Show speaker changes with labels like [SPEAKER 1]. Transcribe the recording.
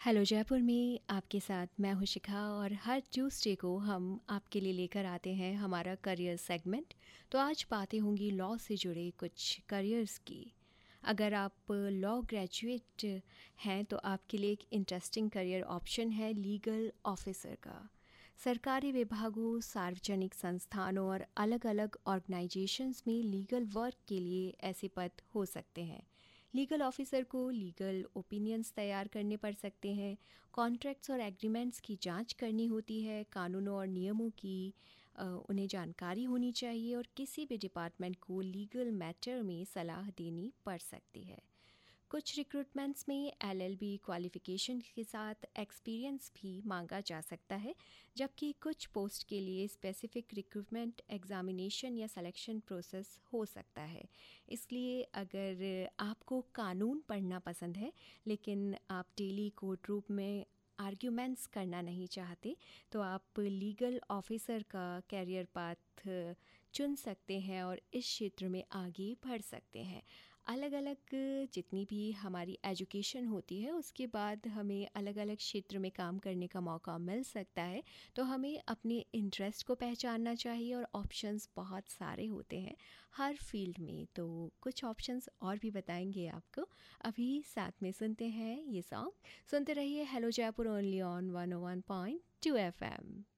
[SPEAKER 1] Hello Jaipur में आपके साथ मैं हूँ शिखा और हर ट्यूसडे को हम आपके लिए लेकर आते हैं हमारा करियर सेगमेंट। तो आज बातें होंगी लॉ से जुड़े कुछ करियर्स की। अगर आप लॉ ग्रेजुएट हैं तो आपके लिए एक इंटरेस्टिंग करियर ऑप्शन है लीगल ऑफिसर का। सरकारी विभागों, सार्वजनिक संस्थानों और अलग अलग ऑर्गेनाइजेशंस में लीगल वर्क के लिए ऐसे पद हो सकते हैं। लीगल ऑफिसर को लीगल ओपिनियंस तैयार करने पड़ सकते हैं, कॉन्ट्रैक्ट्स और एग्रीमेंट्स की जांच करनी होती है, कानूनों और नियमों की उन्हें जानकारी होनी चाहिए और किसी भी डिपार्टमेंट को लीगल मैटर में सलाह देनी पड़ सकती है। कुछ रिक्रूटमेंट्स में एलएलबी क्वालिफ़िकेशन के साथ एक्सपीरियंस भी मांगा जा सकता है, जबकि कुछ पोस्ट के लिए स्पेसिफिक रिक्रूटमेंट एग्जामिनेशन या सिलेक्शन प्रोसेस हो सकता है। इसलिए अगर आपको कानून पढ़ना पसंद है लेकिन आप डेली कोर्ट रूम में आर्ग्यूमेंट्स करना नहीं चाहते, तो आप लीगल ऑफिसर का कैरियर पाथ चुन सकते हैं और इस क्षेत्र में आगे बढ़ सकते हैं। अलग अलग जितनी भी हमारी एजुकेशन होती है उसके बाद हमें अलग अलग क्षेत्र में काम करने का मौका मिल सकता है, तो हमें अपने इंटरेस्ट को पहचानना चाहिए और ऑप्शंस बहुत सारे होते हैं हर फील्ड में। तो कुछ ऑप्शंस और भी बताएंगे आपको। अभी साथ में सुनते हैं ये सॉन्ग। सुनते रहिए hello Jaipur only on 101.2 FM।